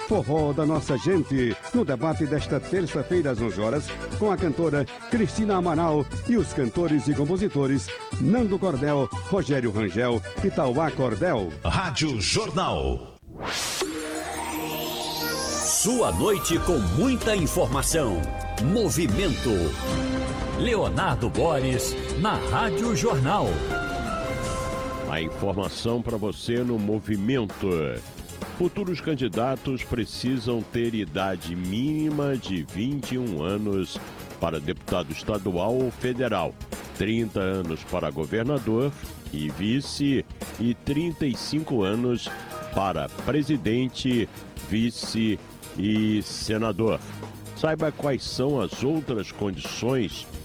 Forró da Nossa Gente, no debate desta terça-feira às 11 horas, com a cantora Cristina Amaral e os cantores e compositores Nando Cordel, Rogério Rangel e Tauá Cordel. Rádio Jornal. Sua noite com muita informação. Movimento. Leonardo Boris, na Rádio Jornal. A informação para você no Movimento. Futuros candidatos precisam ter idade mínima de 21 anos para deputado estadual ou federal, 30 anos para governador e vice e 35 anos para presidente, vice e senador. Saiba quais são as outras condições